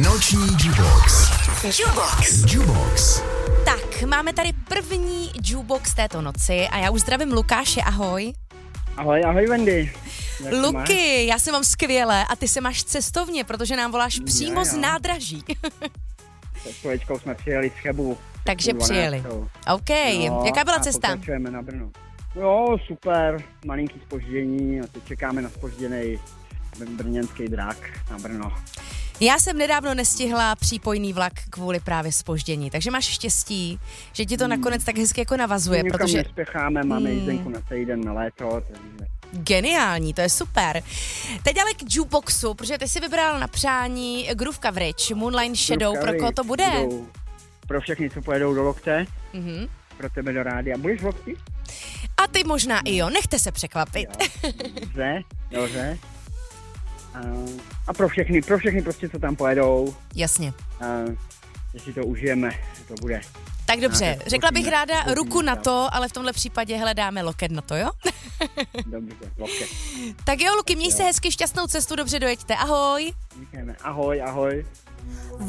Noční Jukebox. Jukebox. Tak, máme tady první jukebox této noci a já už zdravím Lukáše, ahoj. Ahoj Wendy. Jak Luky, já se mám skvěle a ty se máš cestovně, protože nám voláš přímo z nádraží. S kolečkou jsme přijeli z Chebu. Takže přijeli. OK, jaká byla cesta? Pokračujeme na Brno. Jo, super, malinký zpoždění a teď čekáme na zpožděný brněnský drak na Brno. Já jsem nedávno nestihla přípojný vlak kvůli právě zpoždění, takže máš štěstí, že ti to nakonec tak hezky jako navazuje, Nikam protože... nespěcháme, máme jízdenku na celý den na léto, takže... Geniální, to je super. Teď ale k jukeboxu, protože ty jsi vybral na přání Groove Coverage, Moonlight Shadow, pro koho to bude? Pro všechny, co pojedou do Lokte, pro tebe do rádia. Budeš v Lokti? A ty možná i jo, nechte se překvapit. Dobře. A pro všechny prostě, co tam pojedou. Jasně. Že si to užijeme, to bude. Tak dobře, řekla bych ráda ruku na to, ale v tomhle případě hledáme loket na to, jo? Dobře, loket. Tak jo, Luky, měj se hezky, šťastnou cestu, dobře dojeďte, ahoj. Díkujeme, ahoj.